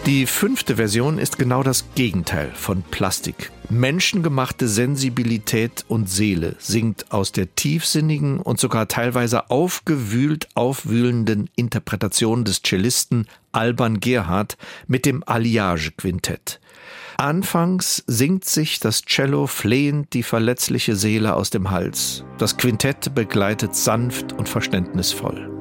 Die 5. Version ist genau das Gegenteil von Plastik. Menschengemachte Sensibilität und Seele singt aus der tiefsinnigen und sogar teilweise aufwühlenden Interpretation des Cellisten Alban Gerhard mit dem Alliage-Quintett. Anfangs singt sich das Cello flehend die verletzliche Seele aus dem Hals. Das Quintett begleitet sanft und verständnisvoll.